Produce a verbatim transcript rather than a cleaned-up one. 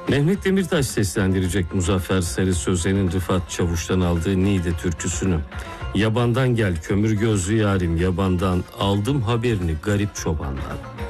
Mehmet Demirtaş seslendirecek Muzaffer Sarı Sözen'in Rıfat Çavuş'tan aldığı Niğde türküsünü. Yabandan gel kömür gözlü yarim, yabandan aldım haberini garip çobandan.